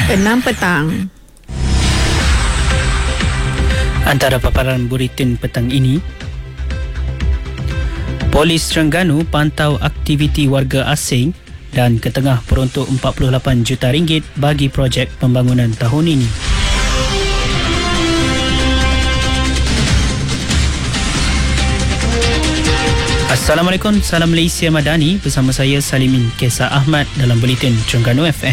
6 petang. Antara paparan buletin petang ini, Polis Terengganu pantau aktiviti warga asing dan ketengah peruntuk RM48 juta bagi projek pembangunan tahun ini. Assalamualaikum, salam Malaysia Madani, bersama saya Salimin Kesa Ahmad dalam buletin Terengganu FM.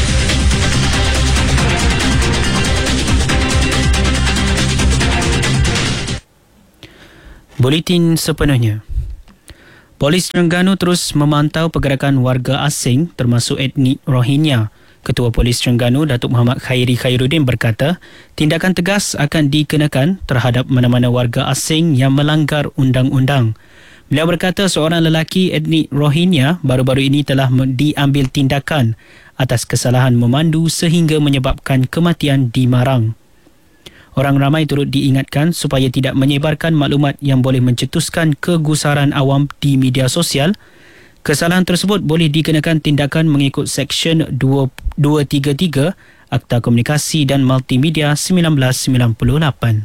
Buletin sepenuhnya. Polis Terengganu terus memantau pergerakan warga asing termasuk etnik Rohingya. Ketua Polis Terengganu Datuk Muhammad Khairi Khairuddin berkata, tindakan tegas akan dikenakan terhadap mana-mana warga asing yang melanggar undang-undang. Beliau berkata seorang lelaki etnik Rohingya baru-baru ini telah diambil tindakan atas kesalahan memandu sehingga menyebabkan kematian di Marang. Orang ramai turut diingatkan supaya tidak menyebarkan maklumat yang boleh mencetuskan kegusaran awam di media sosial. Kesalahan tersebut boleh dikenakan tindakan mengikut Seksyen 233 Akta Komunikasi dan Multimedia 1998.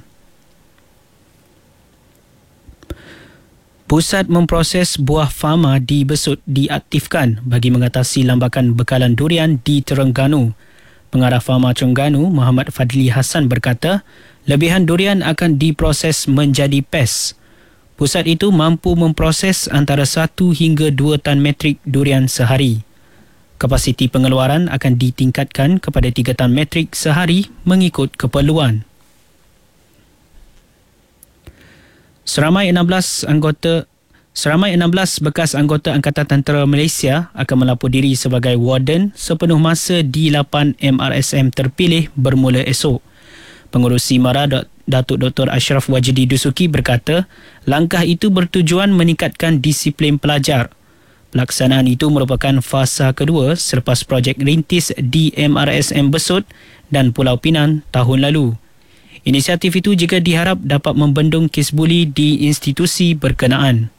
Pusat memproses buah fama di Besut diaktifkan bagi mengatasi lambakan bekalan durian di Terengganu. Pengarah Fama Terengganu, Muhammad Fadli Hassan berkata, lebihan durian akan diproses menjadi pes. Pusat itu mampu memproses antara 1 hingga 2 tan metrik durian sehari. Kapasiti pengeluaran akan ditingkatkan kepada 3 tan metrik sehari mengikut keperluan. Seramai 16 bekas anggota Angkatan Tentera Malaysia akan melapor diri sebagai warden sepenuh masa di 8 MRSM terpilih bermula esok. Pengurus Simara Datuk Dr. Ashraf Wajidi Dusuki berkata, langkah itu bertujuan meningkatkan disiplin pelajar. Pelaksanaan itu merupakan fasa kedua selepas projek rintis di MRSM Besut dan Pulau Pinang tahun lalu. Inisiatif itu jika diharap dapat membendung kes buli di institusi berkenaan.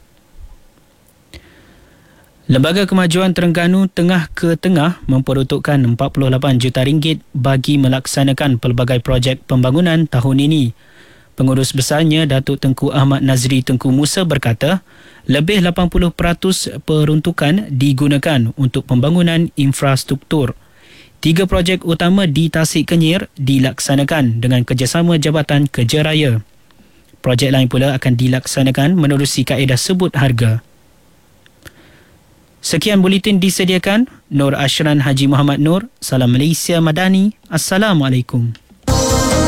Lembaga Kemajuan Terengganu Tengah ke Tengah memperuntukkan RM48 juta bagi melaksanakan pelbagai projek pembangunan tahun ini. Pengurus besarnya Datuk Tengku Ahmad Nazri Tengku Musa berkata, lebih 80% peruntukan digunakan untuk pembangunan infrastruktur. 3 projek utama di Tasik Kenyir dilaksanakan dengan kerjasama Jabatan Kerja Raya. Projek lain pula akan dilaksanakan menerusi kaedah sebut harga. Sekian buletin disediakan Nur Ashran Haji Muhammad Nur. Salam Malaysia Madani. Assalamualaikum.